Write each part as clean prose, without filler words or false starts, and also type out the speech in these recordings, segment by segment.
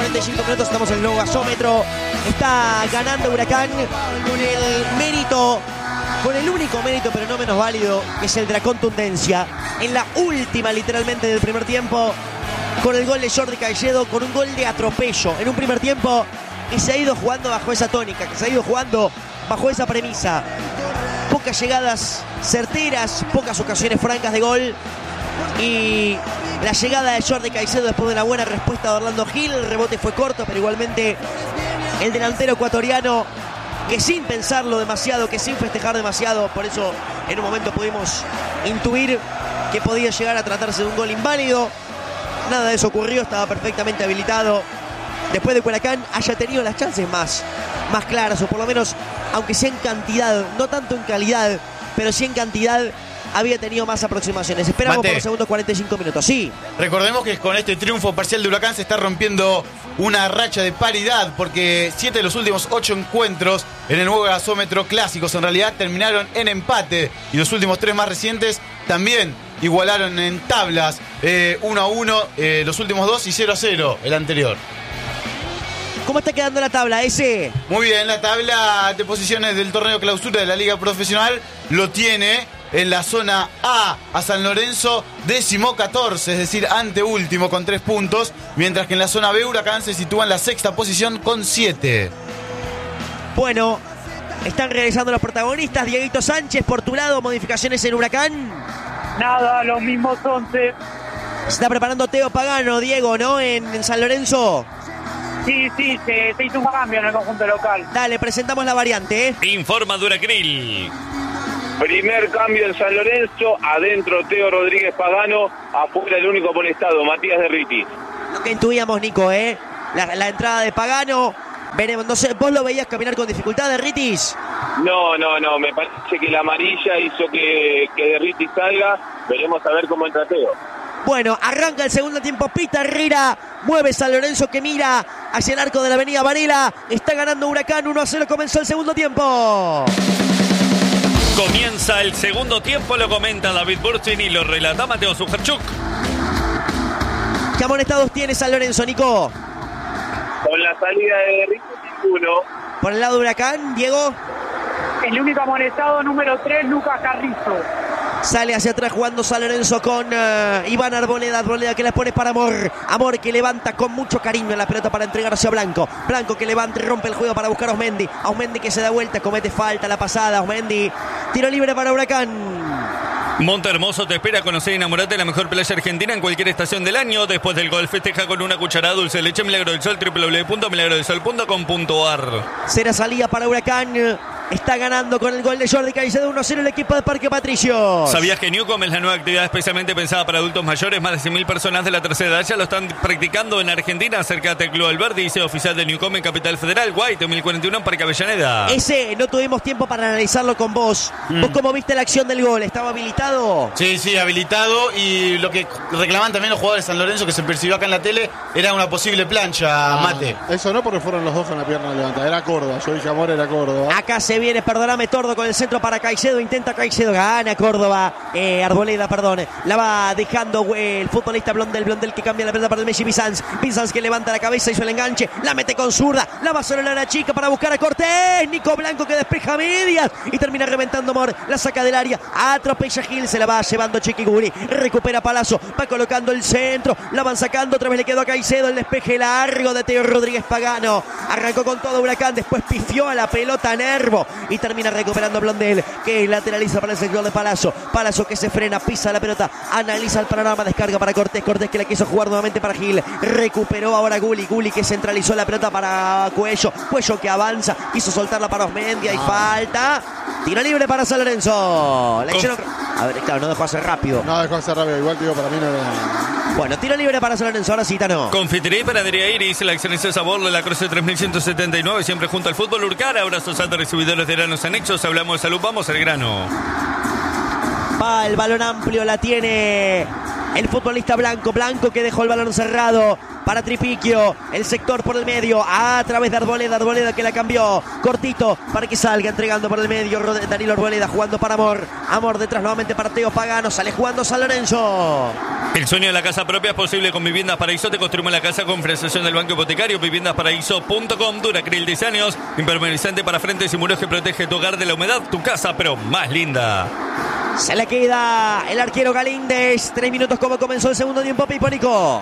45 minutos, estamos en el nuevo gasómetro. Está ganando Huracán con el mérito, con el único mérito, pero no menos válido, que es el de la contundencia. En la última, literalmente, del primer tiempo, con el gol de Jordi Caicedo, con un gol de atropello. En un primer tiempo que se ha ido jugando bajo esa tónica, que se ha ido jugando bajo esa premisa. Pocas llegadas certeras, pocas ocasiones francas de gol. Y la llegada de Jordi Caicedo después de una buena respuesta de Orlando Gil. El rebote fue corto, pero igualmente el delantero ecuatoriano, que sin pensarlo demasiado, que sin festejar demasiado, por eso en un momento pudimos intuir que podía llegar a tratarse de un gol inválido. Nada de eso ocurrió, estaba perfectamente habilitado. Después de que Huracán haya tenido las chances más claras, o por lo menos, aunque sea en cantidad, no tanto en calidad, pero sí en cantidad, había tenido más aproximaciones. Esperamos por los segundos 45 minutos. Sí. Recordemos que con este triunfo parcial de Huracán se está rompiendo una racha de paridad, porque 7 de los últimos 8 encuentros en el nuevo gasómetro clásicos en realidad terminaron en empate, y los últimos 3 más recientes también igualaron en tablas, 1-1 los últimos 2 y 0-0 el anterior. ¿Cómo está quedando la tabla, ese? Muy bien, la tabla de posiciones del torneo clausura de la Liga Profesional lo tiene en la zona A San Lorenzo 14º, es decir, anteúltimo con 3 puntos, mientras que en la zona B Huracán se sitúa en la 6ª posición con 7. Bueno, están regresando los protagonistas. Dieguito Sánchez, por tu lado, modificaciones en Huracán. Nada, los mismos 11. Se está preparando Teo Pagano, Diego, ¿no? En San Lorenzo. Sí, se hizo un cambio en el conjunto local. Dale, presentamos la variante, Informa Duracril. Primer cambio en San Lorenzo, adentro Teo Rodríguez Pagano, afuera el único amonestado, Matías Derriti. Lo que intuíamos, Nico, la entrada de Pagano. Veremos, no sé, ¿vos lo veías caminar con dificultad, Derritis? No, me parece que la amarilla hizo que Derriti salga. Veremos a ver cómo entra Teo. Bueno, arranca el segundo tiempo, Pita Herrera, mueve San Lorenzo, que mira hacia el arco de la avenida Varela. Está ganando Huracán, 1-0, comenzó el segundo tiempo. Comienza el segundo tiempo, lo comenta David Burchin y lo relata Mateo Sujarchuk. ¿Qué amonestados tiene San Lorenzo, Nico? Con la salida de Derriti, ninguno. Por el lado de Huracán, Diego. El único amonestado, número 3, Lucas Carrizo. Sale hacia atrás jugando San Lorenzo con Iván Arboleda. Arboleda que la pone para Amor. Amor que levanta con mucho cariño la pelota para entregar hacia Blanco. Blanco que levanta y rompe el juego para buscar a Osmendi. Osmendi que se da vuelta, comete falta la pasada. Osmendi, tiro libre para Huracán. Monte Hermoso te espera a conocer y enamorarte de la mejor playa argentina en cualquier estación del año. Después del gol, festeja con una cucharada dulce de leche Milagro del Sol, www.milagrodelsol.com.ar. Será salida para Huracán. Está ganando con el gol de Jordi Caicedo, 1-0 el equipo de Parque Patricios. ¿Sabías que Newcom es la nueva actividad especialmente pensada para adultos mayores? Más de 100.000 personas de la tercera edad ya lo están practicando en Argentina. Acércate al Club Alberdi, dice oficial de Newcom en Capital Federal, Guaite 1041 en Parque Avellaneda. Ese no tuvimos tiempo para analizarlo con vos. ¿Vos cómo viste la acción del gol? ¿Estaba habilitado? Sí, habilitado, y lo que reclaman también los jugadores de San Lorenzo, que se percibió acá en la tele, era una posible plancha, Mate. Eso no, porque fueron los dos con la pierna levantada. Era Córdoba, yo dije Amor, era Córdoba. Acá se viene, perdóname, Tordo con el centro para Caicedo. Intenta Caicedo, gana Córdoba. Arboleda, perdón. La va dejando el futbolista Blondel que cambia la pelota para el Messi Bizanz. Bizanz que levanta la cabeza, hizo el enganche. La mete con zurda. La va sobre la chica para buscar a Cortés. Nico Blanco que despeja a medias y termina reventando Amor. La saca del área. Atropella Gil. Se la va llevando Chiquiguri. Recupera Palazzo. Va colocando el centro. La van sacando. Otra vez le quedó a Caicedo. El despeje largo de Teo Rodríguez Pagano. Arrancó con todo Huracán. Después pifió a la pelota Nervo. Y termina recuperando Blondel, que lateraliza para el sector de Palazzo. Palazzo que se frena, pisa la pelota, analiza el panorama, descarga para Cortés. Cortés que la quiso jugar nuevamente para Gil. Recuperó ahora Gulli que centralizó la pelota para Cuello. Cuello que avanza, quiso soltarla para Osmendi. Hay falta. Tiro libre para San Lorenzo. A ver, claro, no dejó hacer rápido. Igual, tío, para mí no era nada. Bueno, tiro libre para San Lorenzo, ahora sí, Tano. Confitería y panadería Iris, la excelencia de sabor de la Cruce 3179, siempre junto al fútbol Urcar. Abrazos altos, recibidores de granos anexos. Hablamos de salud, vamos al grano. Va el balón amplio, la tiene el futbolista Blanco. Blanco que dejó el balón cerrado para Tripiquio. El sector por el medio a través de Arboleda. Arboleda que la cambió cortito para que salga entregando por el medio. Danilo Arboleda jugando para Amor. Amor detrás nuevamente para Teo Pagano. Sale jugando San Lorenzo. El sueño de la casa propia es posible con Viviendas Paraíso. Te construimos la casa con financiación del Banco Hipotecario. Viviendasparaíso.com. Duracril 10 años. Impermeabilizante para frentes y muros que protege tu hogar de la humedad. Tu casa, pero más linda. Se le queda el arquero Galíndez. 3 minutos como comenzó el segundo tiempo, Pipo Nico.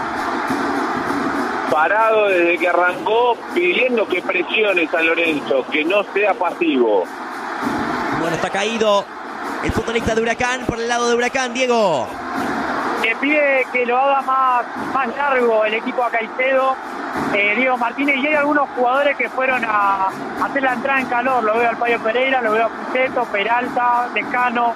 Parado desde que arrancó, pidiendo que presione San Lorenzo, que no sea pasivo. Bueno, está caído el futbolista de Huracán por el lado de Huracán, Diego. Que pide que lo haga más largo el equipo a Caicedo, Diego Martínez, y hay algunos jugadores que fueron a hacer la entrada en calor. Lo veo al Payo Pereira, lo veo a Puceto, Peralta, Descano.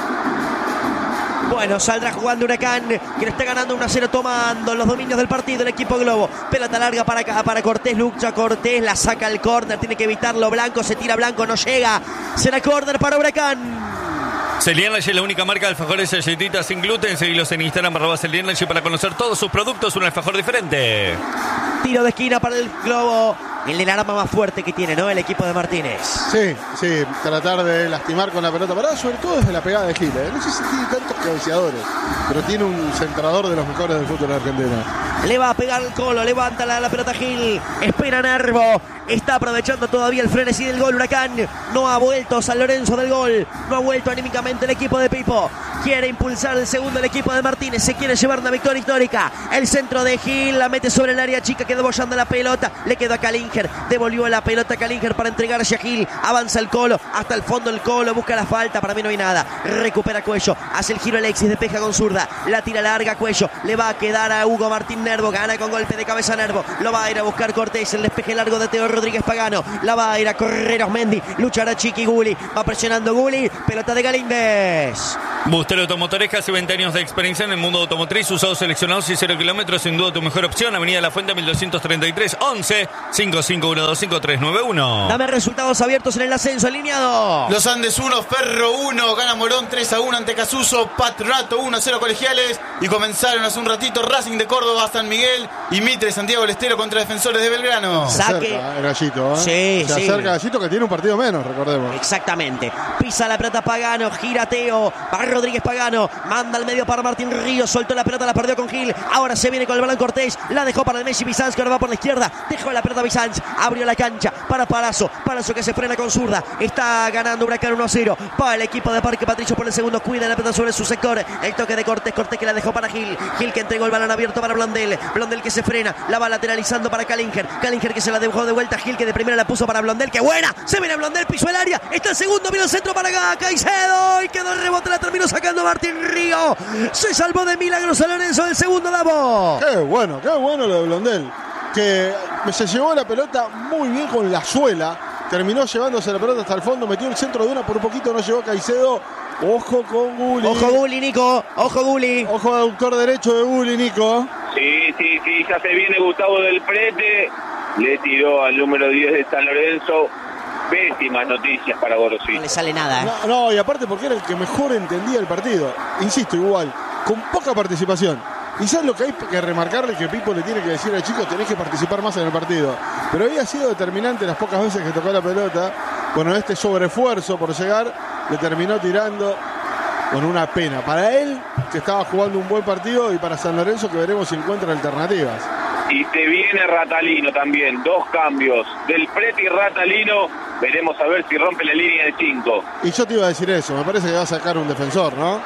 Bueno, saldrá jugando Huracán, que le está ganando 1-0, tomando los dominios del partido el equipo Globo. Pelota larga para Cortés, lucha Cortés, la saca al córner, tiene que evitarlo Blanco, se tira Blanco, no llega. Será córner para Huracán. Celianage es la única marca de alfajores y galletitas sin gluten. Seguilos en Instagram, @Celianage, para conocer todos sus productos, un alfajor diferente. Tiro de esquina para el Globo. El arma más fuerte que tiene, ¿no? El equipo de Martínez. Sí, tratar de lastimar con la pelota parada, sobre todo desde la pegada de Gil. No sé si tiene tantos cabeceadores, pero tiene un centrador de los mejores del fútbol argentino. Le va a pegar el Colo, levanta la pelota Gil. Espera Nervo. Está aprovechando todavía el frenesí del gol Huracán. No ha vuelto San Lorenzo del gol. No ha vuelto anímicamente el equipo de Pipo. Quiere impulsar el segundo el equipo de Martínez. Se quiere llevar una victoria histórica. El centro de Gil la mete sobre el área chica. Quedó bollando la pelota. Le quedó a Kalinger. Devolvió la pelota a Kalinger para entregarse a Gil. Avanza el Colo. Hasta el fondo el Colo. Busca la falta. Para mí no hay nada. Recupera Cuello. Hace el giro Alexis. Despeja con zurda. La tira larga Cuello. Le va a quedar a Hugo Martín Nervo. Gana con golpe de cabeza Nervo. Lo va a ir a buscar Cortés. El despeje largo de Teo Rodríguez Pagano. La va a ir a correr Osmendi. Luchará Chiqui Guli. Va presionando Guli. Pelota de Galíndez. Bustelo Automotores, casi 20 años de experiencia en el mundo automotriz, usados seleccionados y 0 kilómetros, sin duda tu mejor opción. Avenida La Fuente 1233, 11 5512 5391. Dame resultados abiertos en el ascenso alineado. Los Andes 1, Ferro 1, gana Morón 3-1 ante Casuso, Patronato 1-0 Colegiales, y comenzaron hace un ratito Racing de Córdoba, San Miguel y Mitre Santiago del Estero contra Defensores de Belgrano. Se acerca el Gallito, ¿eh? Se acerca Gallito, que tiene un partido menos, recordemos. Exactamente. Pisa la pelota Pagano, gira Teo, va Rodríguez Pagano, manda al medio para Martín Ríos, soltó la pelota, la perdió con Gil, ahora se viene con el balón Cortés, la dejó para el Messi Bizanz, que ahora va por la izquierda, dejó la pelota Bizanz, abrió la cancha para Palazzo que se frena con zurda, está ganando Huracán 1-0, para el equipo de Parque Patricio por el segundo, cuida la pelota sobre su sector, el toque de Cortés que la dejó para Gil que entregó el balón abierto para Blondel que se frena, la va lateralizando para Kalinger que se la dejó de vuelta, Gil que de primera la puso para Blondel, que buena, se viene Blondel, pisó el área, está el segundo, vino el centro para Caicedo, y quedó el rebote, la terminó sacando Martín Río. Se salvó de milagro San Lorenzo del segundo, Davo. Qué bueno lo de Blondel, que se llevó la pelota muy bien con la suela, terminó llevándose la pelota hasta el fondo, metió el centro de una, por un poquito no llegó Caicedo. Ojo con Guli. Ojo Guli, Nico. Ojo Guli. Ojo aductor derecho de Guli, Nico. Sí, ya se viene Gustavo del Prete. Le tiró al número 10 de San Lorenzo. Pésimas noticias para Gorosito. No le sale nada, ¿eh? No, y aparte porque era el que mejor entendía el partido. Insisto, igual, con poca participación. Y sabes lo que hay que remarcarle, que Pipo le tiene que decir al chico, tenés que participar más en el partido. Pero había sido determinante las pocas veces que tocó la pelota. Bueno, este sobreesfuerzo por llegar le terminó tirando con una pena. Para él, que estaba jugando un buen partido, y para San Lorenzo, que veremos si encuentra alternativas. Y se viene Ratalino también, 2 cambios, del Prete y Ratalino. Veremos a ver si rompe la línea de 5. Y yo te iba a decir eso, me parece que va a sacar un defensor, ¿no?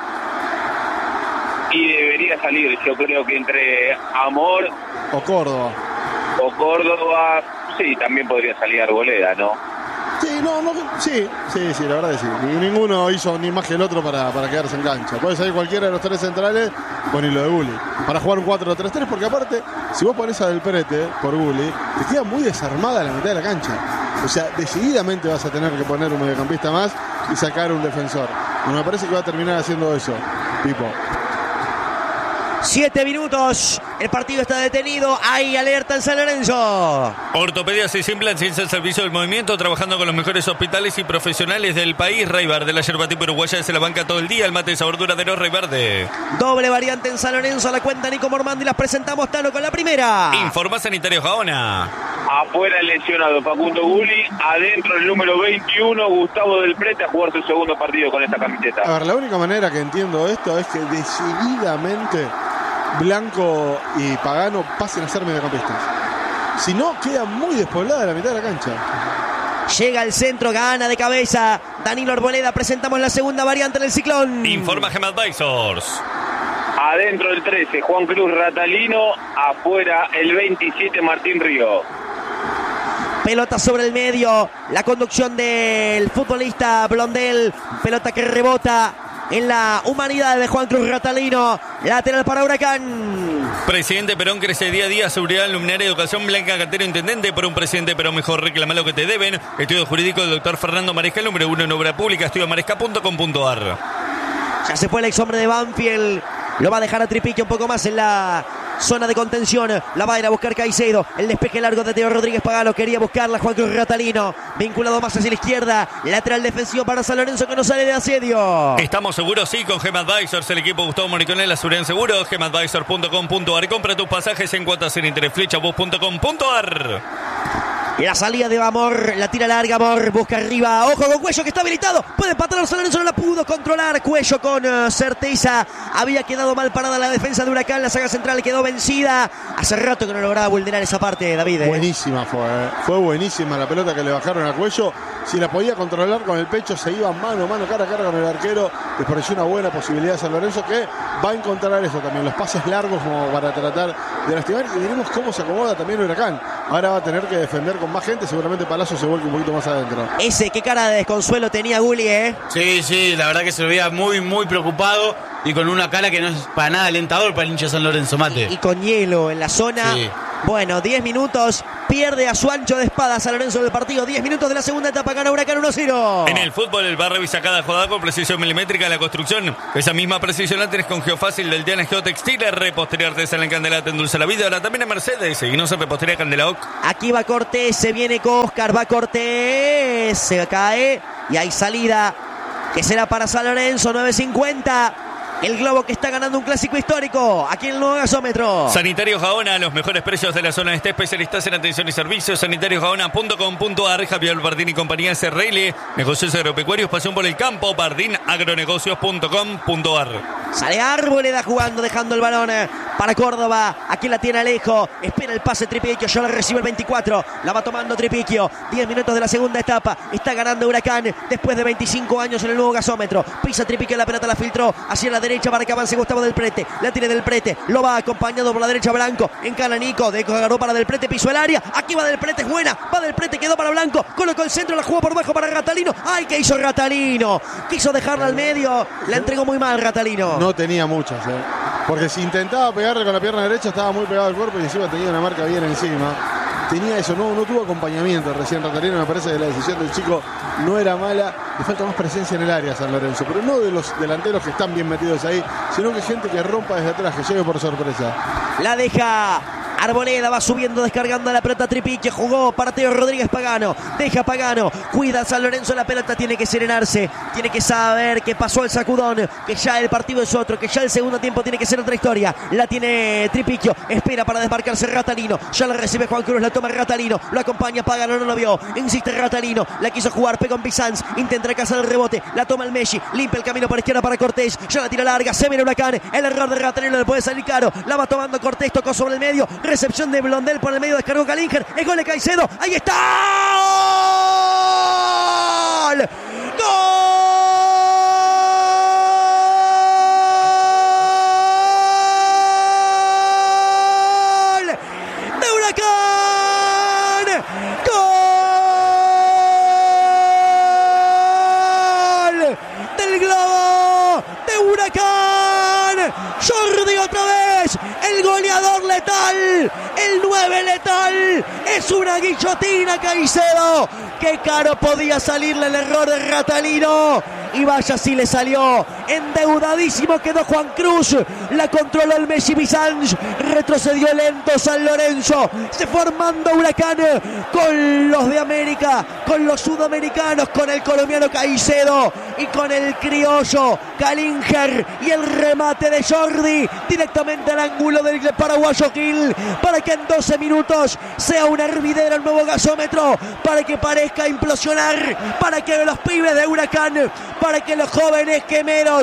Y debería salir, yo creo que entre Amor o Córdoba, sí, también podría salir Arboleda, ¿no? Sí, la verdad que sí. Ninguno hizo ni más que el otro para quedarse en cancha. Puede salir cualquiera de los 3 centrales, con hilo de Guli, para jugar un 4-3-3, porque aparte, si vos pones a Del Prete por Guli, te queda muy desarmada la mitad de la cancha. O sea, decididamente vas a tener que poner un mediocampista más y sacar un defensor. Bueno, me parece que va a terminar haciendo eso, Pipo. 7 minutos. El partido está detenido. Hay alerta en San Lorenzo. Ortopedias y Simplan, ciencia al servicio del movimiento, trabajando con los mejores hospitales y profesionales del país. Raybar, de la yerba tipo uruguaya, se la banca todo el día. El mate de sabor duradero Raybar de. Doble variante en San Lorenzo. La cuenta Nico Mormandi. Las presentamos, Tano, con la primera. Informa Sanitario Gaona. Afuera el lesionado Facundo Guli. Adentro el número 21, Gustavo del Prete, a jugar su segundo partido con esta camiseta. A ver, la única manera que entiendo esto es que decididamente Blanco y Pagano pasen a ser mediocampistas. Si no, queda muy despoblada la mitad de la cancha. Llega al centro, gana de cabeza Danilo Arboleda. Presentamos la segunda variante del ciclón. Informa Gem Advisors. Adentro el 13, Juan Cruz Ratalino. Afuera el 27, Martín Río. Pelota sobre el medio. La conducción del futbolista Blondel. Pelota que rebota en la humanidad de Juan Cruz Ratalino. Lateral para Huracán. Presidente Perón crece día a día. Seguridad, luminaria, educación. Blanca Cantero, intendente. Por un presidente Perón mejor, reclama lo que te deben. Estudio jurídico del doctor Fernando Maresca, el número 1 en obra pública. Estudiomaresca.com.ar. Ya se fue el ex hombre de Banfield. Lo va a dejar a Tripique un poco más en la zona de contención. La va a ir a buscar Caicedo. El despeje largo de Teo Rodríguez Pagano. Quería buscarla Juan Cruz Ratalino. Vinculado más hacia la izquierda. Lateral defensivo para San Lorenzo que no sale de asedio. Estamos seguros, sí, con Gem Advisors. El equipo Gustavo Moriconel, la seguridad en seguro. gemadvisor.com.ar. Compra tus pasajes en cuotas en interés. Flechabus.com.ar. La salida de Amor, la tira larga Amor, busca arriba, ojo con Cuello que está habilitado, puede empatar a San Lorenzo, no la pudo controlar Cuello con certeza, había quedado mal parada la defensa de Huracán, la saga central quedó vencida, hace rato que no lograba vulnerar esa parte, David. Buenísima fue buenísima la pelota que le bajaron a Cuello, si la podía controlar con el pecho se iba mano a mano, cara a cara con el arquero, les pareció una buena posibilidad a San Lorenzo que va a encontrar eso también, los pases largos como para tratar de lastimar y veremos cómo se acomoda también Huracán, ahora va a tener que defender con más gente, seguramente Palazzo se vuelve un poquito más adentro. Qué cara de desconsuelo tenía Gulli, Sí, la verdad que se lo veía muy, muy preocupado y con una cara que no es para nada alentador para el hincha de San Lorenzo, Mate. Y con hielo en la zona. Sí. Bueno, 10 minutos, pierde a su ancho de espada San Lorenzo del partido. 10 minutos de la segunda etapa, gana Huracán 1-0. En el fútbol, el bar revisa cada jugada con precisión milimétrica de la construcción. Esa misma precisión la tenés con Geofácil del Diana Geotextil. Repostería artesanal en Candela te endulza la vida. Ahora también en Mercedes. Y no se repostería Candela Oc. Aquí va Cortés, se viene con Oscar, va Cortés, se cae y hay salida que será para San Lorenzo, 9.50. El Globo que está ganando un clásico histórico aquí en el nuevo gasómetro. Sanitarios Gaona, los mejores precios de la zona este, especialistas en atención y servicios. Sanitariosgaona.com.ar. Javier Bardín y compañía SRL. Negocios agropecuarios, pasión por el campo. bardinagronegocios.com.ar. Sale Arboleda jugando, dejando el balón para Córdoba. Aquí la tiene Alejo. Espera el pase Tripiquio. Ya la recibe el 24. La va tomando Tripiquio. 10 minutos de la segunda etapa. Está ganando Huracán después de 25 años en el nuevo gasómetro. Pisa Tripiquio, la pelota la filtró hacia la derecha para que avance Gustavo Del Prete. La tiene Del Prete. Lo va acompañando por la derecha Blanco. Encana Nico. Deco agarró para Del Prete. Pisó el área. Aquí va Del Prete. Es buena. Va Del Prete. Quedó para Blanco. Colocó el centro. La jugó por bajo para Ratalino. ¡Ay! ¿Qué hizo Ratalino? Quiso dejarla al medio. La entregó muy mal Ratalino. No tenía muchas, porque si intentaba pegarle con la pierna derecha estaba muy pegado al cuerpo y encima tenía una marca bien encima. Tenía eso, no tuvo acompañamiento recién Ratalino. Me parece que la decisión del chico no era mala. Le falta más presencia en el área a San Lorenzo, pero no de los delanteros que están bien metidos ahí, sino que gente que rompa desde atrás, que llegue por sorpresa. La deja Arboleda, va subiendo, descargando la pelota Tripique, jugó para Teo Rodríguez Pagano, deja Pagano, cuida a San Lorenzo, la pelota tiene que serenarse, tiene que saber que pasó el sacudón, que ya el partido es otro, que ya el segundo tiempo tiene que ser otra historia. La tiene Tripiquio, espera para desmarcarse Ratalino, ya la recibe Juan Cruz, la toma Ratalino, lo acompaña Pagano, no lo vio, insiste Ratalino, la quiso jugar, pega con Bizanz, intenta cazar el rebote, la toma el Messi, limpia el camino por izquierda para Cortés, ya la tira larga, se viene Huracán, el error de Ratalino le puede salir caro, la va tomando Cortés, tocó sobre el medio, recepción de Blondel por el medio, descargó Calinger, el gol de Caicedo, ahí está, ¡gol! ¡Gol! ¡De Huracán! ¡Gol! ¡Del Globo! ¡De Huracán! Jordi otra vez, el goleador letal, el 9 letal, es una guillotina Caicedo, qué caro podía salirle el error de Ratalino, y vaya si le salió, endeudadísimo quedó Juan Cruz, la controló el Messi Bizanz, retrocedió lento San Lorenzo, se fue armando Huracán con los de América, con los sudamericanos, con el colombiano Caicedo y con el criollo Calinger, y el remate de Jordi directamente al ángulo del paraguayo Gil, para que en 12 minutos sea un hervidero el nuevo gasómetro, para que parezca implosionar, para que los pibes de Huracán, para que los jóvenes quemeros,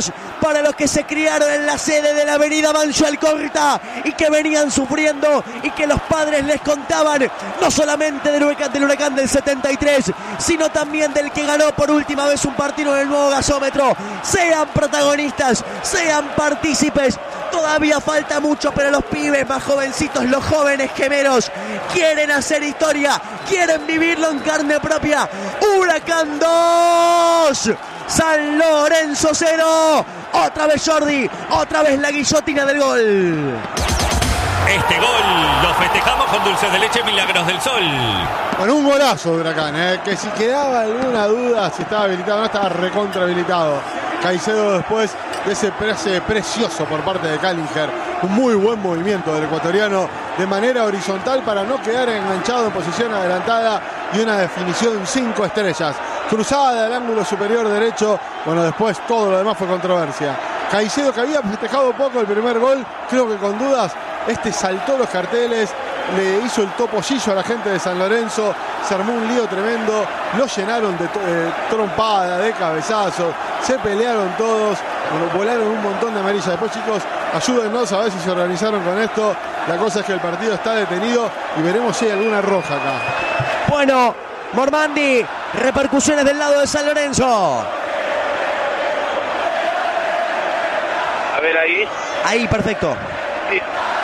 para los que se criaron en la sede de la avenida Mancho Alcorta y que venían sufriendo y que los padres les contaban no solamente del huracán del 73, sino también del que ganó por última vez un partido en el nuevo gasómetro. Sean protagonistas, sean partícipes. Todavía falta mucho, pero los pibes más jovencitos, los jóvenes gemelos, quieren hacer historia, quieren vivirlo en carne propia. Huracán 2, San Lorenzo 0. Otra vez Jordi, otra vez la guillotina del gol. Este gol lo festejamos con dulces de leche Milagros del Sol. Con un golazo de Huracán, que si quedaba alguna duda si estaba habilitado o no, estaba recontra habilitado. Caicedo después de ese pase precioso por parte de Callinger. Un muy buen movimiento del ecuatoriano de manera horizontal para no quedar enganchado en posición adelantada y una definición 5 estrellas. Cruzada del ángulo superior derecho. Bueno, después todo lo demás fue controversia. Caicedo, que había festejado poco el primer gol, creo que con dudas, saltó los carteles, le hizo el topollillo a la gente de San Lorenzo, se armó un lío tremendo, lo llenaron de trompada, de cabezazos, se pelearon todos, volaron un montón de amarillas. Después, chicos, ayúdennos a ver si se organizaron con esto. La cosa es que el partido está detenido y veremos si hay alguna roja acá. Bueno, Mormandi, repercusiones del lado de San Lorenzo. A ver ahí. Ahí, perfecto. Sí.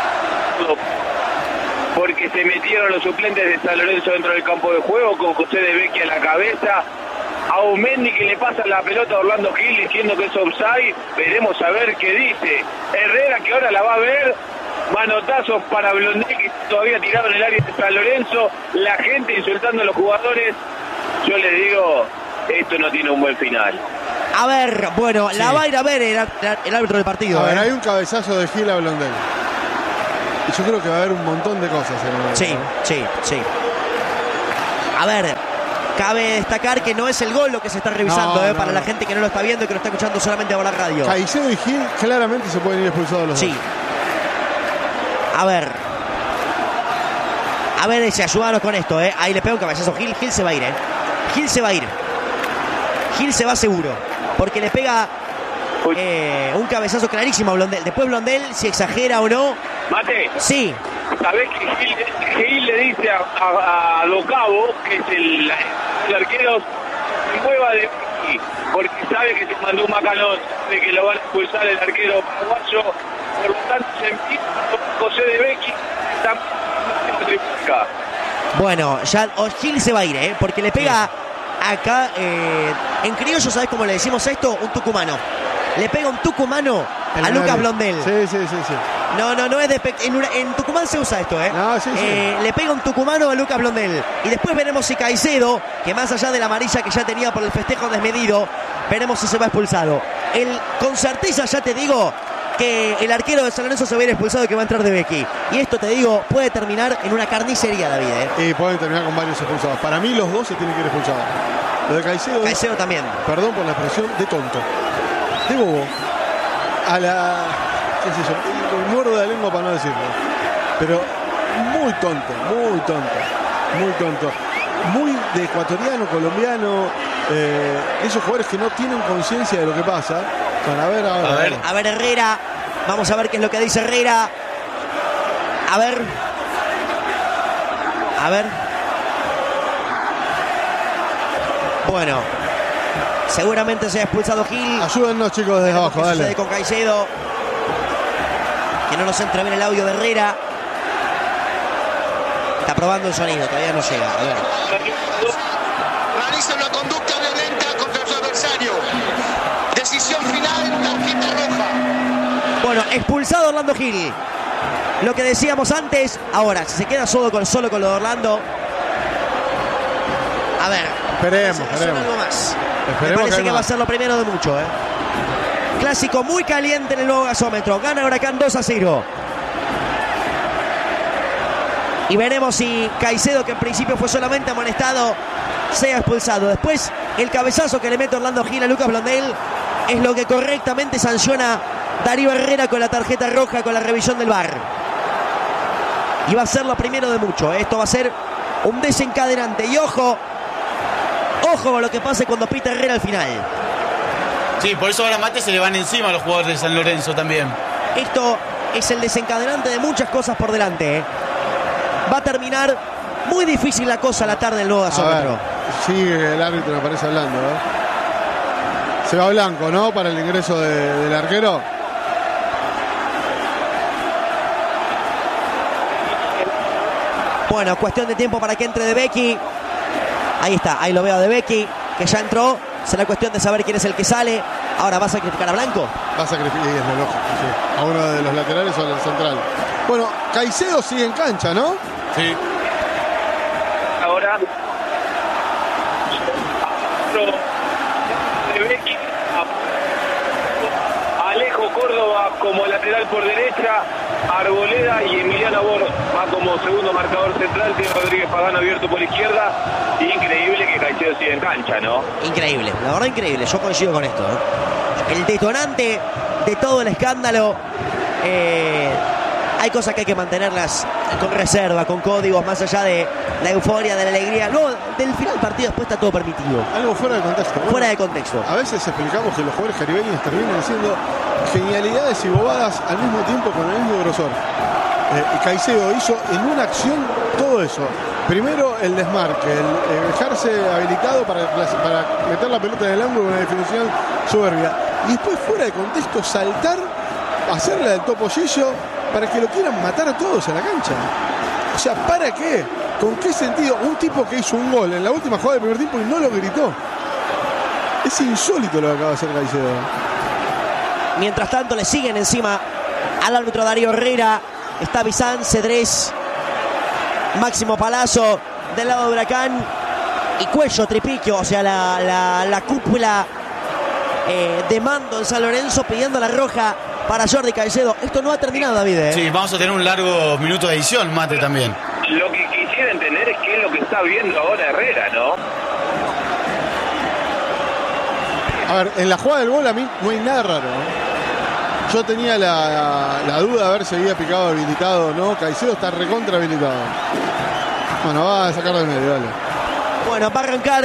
Porque se metieron los suplentes de San Lorenzo dentro del campo de juego con José de Vecchia a la cabeza. A Aumendi que le pasa la pelota a Orlando Gil diciendo que es offside. Veremos a ver qué dice. Herrera, que ahora la va a ver. Manotazos para Blondel, que todavía tirado en el área de San Lorenzo. La gente insultando a los jugadores. Yo les digo, esto no tiene un buen final. A ver, bueno, sí. La va a ir a ver el árbitro del partido. A ver, hay un cabezazo de Gil a Blondel. Y yo creo que va a haber un montón de cosas en el momento. Sí. A ver, cabe destacar que no es el gol lo que se está revisando, para la gente que no lo está viendo y que lo está escuchando solamente por la radio. Caicedo y Gil claramente se pueden ir expulsados los dos. A ver, ese, ayúdanos con esto, Ahí le pega un cabezazo Gil se va a ir, Gil se va a ir. Gil se va seguro, porque le pega un cabezazo clarísimo a Blondel. Después Blondel, si exagera o no. Mate. Sí. ¿Sabés que Gil le dice a Docabo, que es el arquero, se mueva de aquí, porque sabe que se mandó un macanón, de que lo van a expulsar el arquero paraguayo, por lo tanto se empieza José de Becchi, está triplica. Bueno, ya Gil se va a ir, porque le pega acá, en criollo, ¿sabés cómo le decimos a esto? Un tucumano. Le pega un tucumano a Lucas Blondel. Sí. No es de en Tucumán se usa esto, No, sí. Le pega un tucumano a Lucas Blondel. Y después veremos si Caicedo, que más allá de la amarilla que ya tenía por el festejo desmedido, veremos si se va expulsado. Con certeza ya te digo que el arquero de San Lorenzo se va a ir expulsado y que va a entrar de Becchi. Y esto, te digo, puede terminar en una carnicería, David. Y pueden terminar con varios expulsados. Para mí los dos se tienen que ir expulsados. Lo de Caicedo también. Perdón por la expresión, de tonto. De bobo. A la... qué sé yo, me muerdo de la lengua para no decirlo. Pero muy tonto. Muy de ecuatoriano, colombiano. Esos jugadores que no tienen conciencia de lo que pasa. Bueno, a ver Herrera. Vamos a ver qué es lo que dice Herrera. A ver. Bueno, seguramente se ha expulsado Gil. Ayúdennos, chicos, desde abajo, dale. Sucede con Caicedo. Que no nos entra bien el audio de Herrera. Está probando el sonido, todavía no llega. A ver. Realiza una conducta violenta contra su adversario. Decisión final, tarjeta roja. Bueno, expulsado Orlando Gil. Lo que decíamos antes. Ahora, si se queda solo con lo de Orlando. A ver. Esperemos. Algo más. Me parece que va a ser lo primero de mucho, Clásico muy caliente en el nuevo gasómetro. Gana Huracán 2-0. Y veremos si Caicedo, que en principio fue solamente amonestado, sea expulsado. Después, el cabezazo que le mete Orlando Gil a Lucas Blondel es lo que correctamente sanciona Darío Herrera con la tarjeta roja, con la revisión del VAR. Y va a ser lo primero de mucho. Esto va a ser un desencadenante. Y ojo con lo que pase cuando pita Herrera al final. Sí, por eso ahora Mate se le van encima a los jugadores de San Lorenzo también. Esto es el desencadenante de muchas cosas por delante, ¿eh? Va a terminar muy difícil la cosa a la tarde del nuevo gasómetro. Sigue el árbitro, me parece, hablando, Se va blanco, ¿no? Para el ingreso del arquero. Bueno, cuestión de tiempo para que entre De Becchi. Ahí está, ahí lo veo a De Becchi, que ya entró. Será cuestión de saber quién es el que sale. Ahora, ¿va a sacrificar a Blanco? Va a sacrificar, es lo lógico, sí. A uno de los laterales o al central. Bueno, Caicedo sigue en cancha, ¿no? Sí. Ahora De Becchi, Alejo Córdoba como lateral por derecha, Arboleda y Emiliano Bor va como segundo marcador central, tiene Rodríguez Pagano abierto por izquierda. Increíble que Caicedo siga en cancha, ¿no? Increíble, la verdad increíble, yo coincido con esto, ¿eh? El detonante de todo el escándalo, hay cosas que hay que mantenerlas con reserva, con códigos, más allá de la euforia, de la alegría. Luego, del final del partido después está todo permitido. Algo fuera de contexto. Bueno, fuera de contexto. A veces explicamos que los jugadores caribeños terminan haciendo genialidades y bobadas al mismo tiempo con el mismo grosor. Y Caicedo hizo en una acción todo eso. Primero el desmarque, el dejarse habilitado para meter la pelota en el ángulo con una definición soberbia. Y después, fuera de contexto, saltar, hacerle del topollillo para que lo quieran matar a todos en la cancha. O sea, ¿para qué? ¿Con qué sentido? Un tipo que hizo un gol en la última jugada del primer tiempo y no lo gritó. Es insólito lo que acaba de hacer Caicedo. Mientras tanto, le siguen encima al árbitro Darío Herrera. Está Bizán, Cedrés, Máximo Palazzo del lado de Huracán y Cuello, Tripiquio, o sea, la cúpula de mando en San Lorenzo pidiendo la roja para Jordi Caicedo. Esto no ha terminado, David, ¿eh? Sí, vamos a tener un largo minuto de edición, Mate, también. Lo que quisiera entender es qué es lo que está viendo ahora Herrera, ¿no? A ver, en la jugada del gol a mí no hay nada raro, ¿no? Yo tenía la duda de ver si había picado habilitado o no. Caicedo está recontra habilitado. Bueno, va a sacar del medio, dale. Bueno, va a arrancar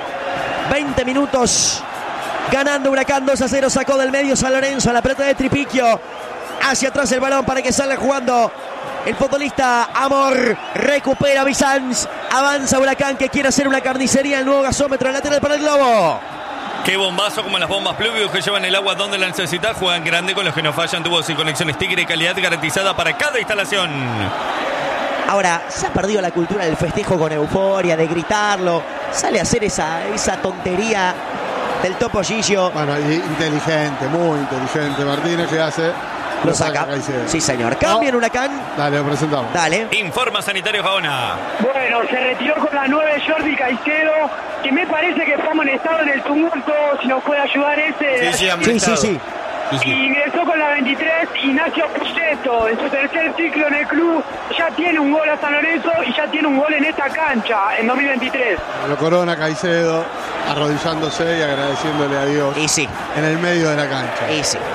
20 minutos ganando Huracán 2-0. Sacó del medio San Lorenzo a la pelota de Tripiquio. Hacia atrás el balón para que salga jugando el futbolista Amor. Recupera Bizanz. Avanza Huracán, que quiere hacer una carnicería. El nuevo gasómetro, el lateral para el Globo. Qué bombazo, como las bombas Pluvius que llevan el agua donde la necesitas. Juegan grande con los que no fallan. Tubos y conexiones Tigre, calidad garantizada para cada instalación. Ahora, se ha perdido la cultura del festejo con euforia, de gritarlo. Sale a hacer esa tontería del topollillo. Bueno, inteligente, muy inteligente. Martínez, ¿qué hace? Lo saca. Sí, señor. Cambia en Huracán. Dale, lo presentamos. Dale. Informa Sanitario Gaona. Bueno, se retiró con la 9 Jordi Caicedo, que me parece que fue amonestado en el tumulto, si nos puede ayudar ese. Sí. Y ingresó con la 23 Ignacio Puceto, en su tercer ciclo en el club. Ya tiene un gol a San Lorenzo y ya tiene un gol en esta cancha en 2023. Lo corona Caicedo, arrodillándose y agradeciéndole a Dios. Y sí. En el medio de la cancha. Y sí.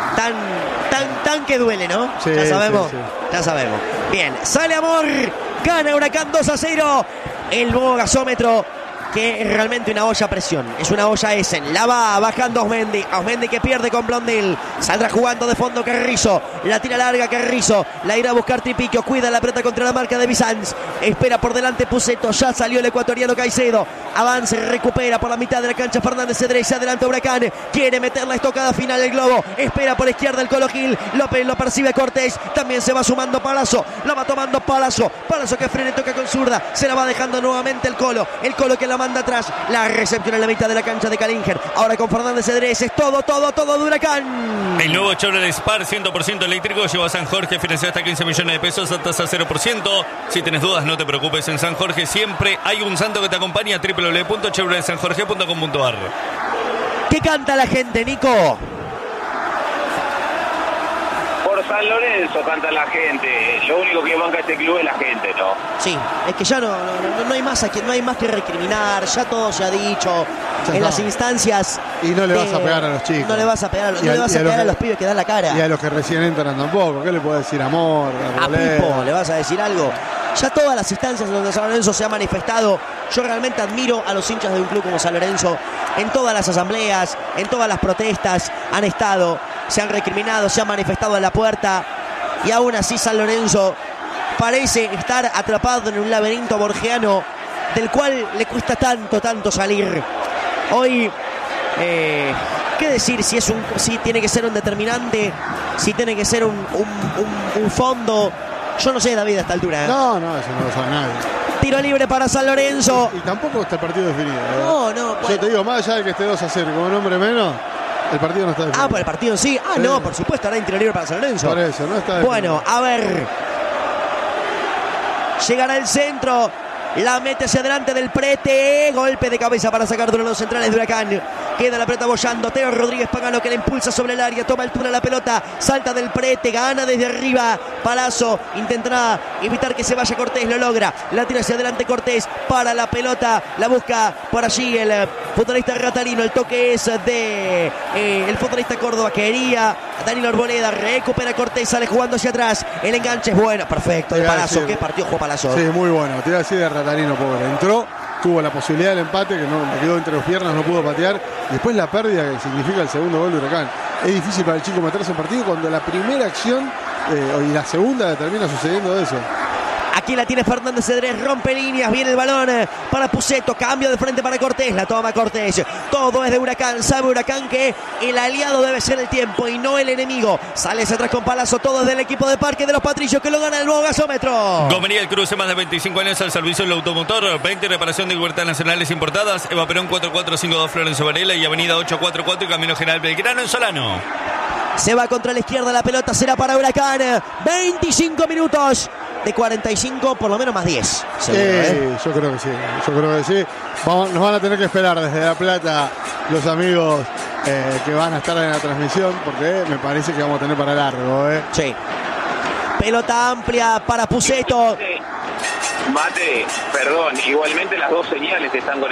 Tan que duele, ¿no? Sí, ya sabemos. Sí. Ya sabemos. Bien, sale Amor. Gana Huracán 2-0. El nuevo gasómetro, que es realmente una olla a presión. Es una olla Essen. La va bajando Osmendi. Osmendi que pierde con Blondel. Saldrá jugando de fondo Carrizo. La tira larga Carrizo. La irá a buscar Tripiquio. Cuida la pelota contra la marca de Bizanz. Espera por delante Puceto. Ya salió el ecuatoriano Caicedo. Avanza y recupera por la mitad de la cancha Fernández Cedrés. Se adelanta Huracán. Quiere meter la estocada final el Globo. Espera por izquierda el Colo Gil. López lo percibe Cortés. También se va sumando Palazzo. Lo va tomando Palazzo. Palazzo que frena y toca con zurda. Se la va dejando nuevamente el Colo. El Colo que la manda atrás. La recepción en la mitad de la cancha de Calinger. Ahora con Fernández Cedrés. Es todo de Huracán. El nuevo Chevrolet Spar 100% eléctrico lleva a San Jorge. Financia hasta 15 millones de pesos a tasa 0%. Si tenés dudas, no te preocupes. En San Jorge siempre hay un santo que te acompaña. www.chevroletsanjorge.com.ar. ¿Qué canta la gente, Nico? Por San Lorenzo canta la gente. Lo único que banca este club es la gente, ¿no? Sí, es que ya no hay más que recriminar. Ya todo se ha dicho en las instancias. Y no le vas a pegar a los chicos. No le vas a pegar a los pibes que dan la cara. Y a los que recién entran tampoco. ¿Qué le puedo decir? Amor, a Pipo, ¿le vas a decir algo? Ya todas las instancias donde San Lorenzo se ha manifestado, yo realmente admiro a los hinchas de un club como San Lorenzo. En todas las asambleas, en todas las protestas han estado, se han recriminado, se han manifestado en la puerta. Y aún así San Lorenzo parece estar atrapado en un laberinto borgiano del cual le cuesta tanto salir. Hoy, ¿qué decir? Si tiene que ser un determinante, si tiene que ser un fondo. Yo no sé, David, a esta altura. No, eso no lo sabe nadie. Tiro libre para San Lorenzo. Y tampoco está el partido definido. No. Yo Bueno. te digo, más allá de que esté 2-0 como un hombre menos, el partido no está definido. Por el partido en sí. Sí. No, por supuesto, ahora hay tiro libre para San Lorenzo. Por eso, no está definido. Bueno, a ver. Llegará el centro. La mete hacia adelante del Prete. Golpe de cabeza para sacar de los centrales de Huracán. Queda la pelota bollando. Teo Rodríguez Pagano que la impulsa sobre el área. Toma altura la pelota. Salta del Prete. Gana desde arriba. Palazzo intentará evitar que se vaya Cortés. Lo logra. La tira hacia adelante Cortés. Para la pelota. La busca por allí el futbolista Ratarino. El toque es de el futbolista Córdoba. Quería Danilo Arboleda. Recupera Cortés. Sale jugando hacia atrás. El enganche es bueno. Perfecto. De Palazzo. ¿Qué partido jugó Palazzo? Sí, muy bueno. Te iba a decir de Ratarino, pobre. Entró, tuvo la posibilidad del empate, que no le quedó entre las piernas, no pudo patear. Y después la pérdida que significa el segundo gol de Huracán. Es difícil para el chico meterse en partido cuando la primera acción y la segunda termina sucediendo eso. Aquí la tiene Fernández Cedrés, rompe líneas, viene el balón para Puceto, cambio de frente para Cortés, la toma Cortés, todo es de Huracán, sabe Huracán que el aliado debe ser el tiempo y no el enemigo, sale hacia atrás con Palazzo, todo es del equipo de Parque de los Patricios que lo gana el nuevo gasómetro. Gomería El Cruce, más de 25 años al servicio del automotor, 20 reparación de libertades nacionales importadas, Eva Perón 4452 Florencio Varela y Avenida 844 y Camino General Belgrano en Solano. Se va contra la izquierda, la pelota será para Huracán, 25 minutos. De 45, por lo menos más 10. Seguro, yo creo que sí. Nos van a tener que esperar desde La Plata los amigos que van a estar en la transmisión, porque me parece que vamos a tener para largo. Sí. Pelota amplia para Puceto. Mate, perdón, igualmente las dos señales están con